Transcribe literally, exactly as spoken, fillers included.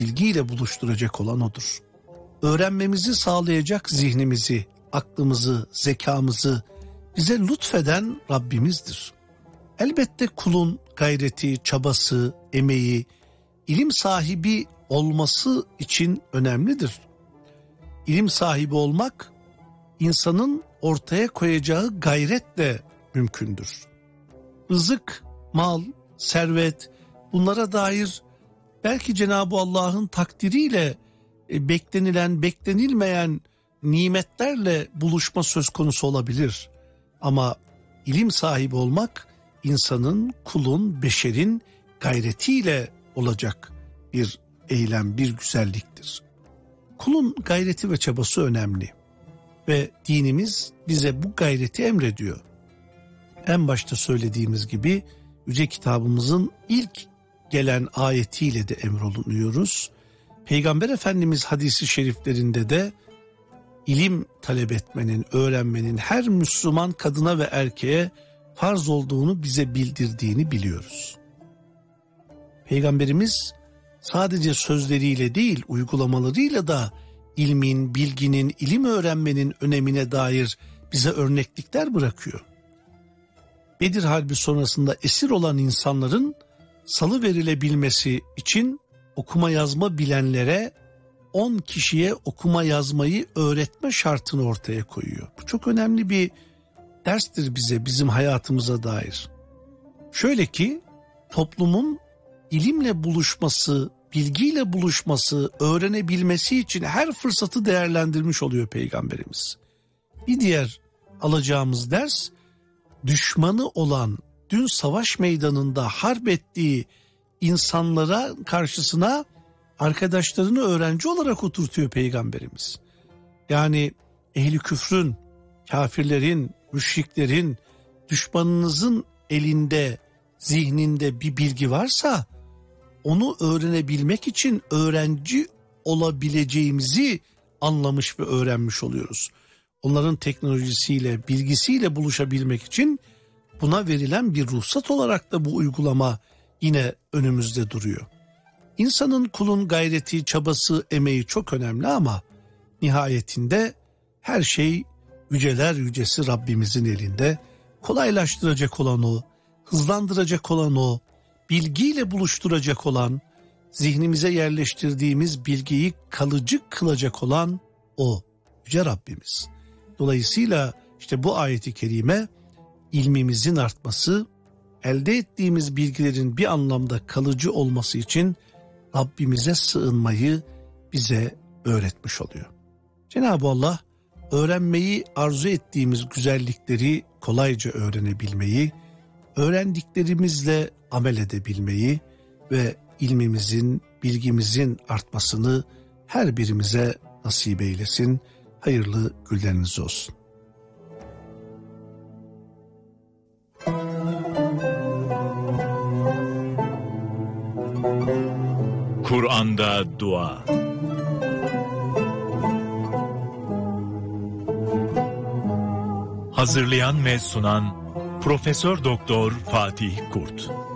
bilgiyle buluşturacak olan O'dur. Öğrenmemizi sağlayacak zihnimizi, aklımızı, zekamızı bize lütfeden Rabbimizdir. Elbette kulun gayreti, çabası, emeği, ilim sahibi olması için önemlidir. İlim sahibi olmak, insanın ortaya koyacağı gayretle mümkündür. Rızık, mal, servet, bunlara dair belki Cenab-ı Allah'ın takdiriyle e, beklenilen, beklenilmeyen nimetlerle buluşma söz konusu olabilir. Ama ilim sahibi olmak, insanın, kulun, beşerin gayretiyle olacak bir eylem, bir güzelliktir. Kulun gayreti ve çabası önemli ve dinimiz bize bu gayreti emrediyor. En başta söylediğimiz gibi Yüce Kitabımızın ilk gelen ayetiyle de emrolunuyoruz. Peygamber Efendimiz hadisi şeriflerinde de ilim talep etmenin, öğrenmenin her Müslüman kadına ve erkeğe farz olduğunu bize bildirdiğini biliyoruz. Peygamberimiz sadece sözleriyle değil, uygulamalarıyla da ilmin, bilginin, ilim öğrenmenin önemine dair bize örneklikler bırakıyor. Bedir Harbi sonrasında esir olan insanların salı verilebilmesi için okuma yazma bilenlere on kişiye okuma yazmayı öğretme şartını ortaya koyuyor. Bu çok önemli bir derstir bize, bizim hayatımıza dair. Şöyle ki toplumun ilimle buluşması, bilgiyle buluşması, öğrenebilmesi için her fırsatı değerlendirmiş oluyor Peygamberimiz. Bir diğer alacağımız ders, düşmanı olan, dün savaş meydanında harp ettiği insanlara karşısına arkadaşlarını öğrenci olarak oturtuyor Peygamberimiz. Yani ehli küfrün, kafirlerin, müşriklerin, düşmanınızın elinde, zihninde bir bilgi varsa onu öğrenebilmek için öğrenci olabileceğimizi anlamış ve öğrenmiş oluyoruz. Onların teknolojisiyle, bilgisiyle buluşabilmek için buna verilen bir ruhsat olarak da bu uygulama yine önümüzde duruyor. İnsanın, kulun gayreti, çabası, emeği çok önemli ama nihayetinde her şey yüceler yücesi Rabbimizin elinde. Kolaylaştıracak olan O, hızlandıracak olan O, bilgiyle buluşturacak olan, zihnimize yerleştirdiğimiz bilgiyi kalıcı kılacak olan O, yüce Rabbimiz. Dolayısıyla işte bu ayeti kerime ilmimizin artması, elde ettiğimiz bilgilerin bir anlamda kalıcı olması için Rabbimize sığınmayı bize öğretmiş oluyor. Cenab-ı Allah öğrenmeyi arzu ettiğimiz güzellikleri kolayca öğrenebilmeyi, öğrendiklerimizle amel edebilmeyi ve ilmimizin, bilgimizin artmasını her birimize nasip eylesin. Hayırlı günleriniz olsun. Kur'an'da dua. Hazırlayan ve sunan Profesör Doktor Fatih Kurt.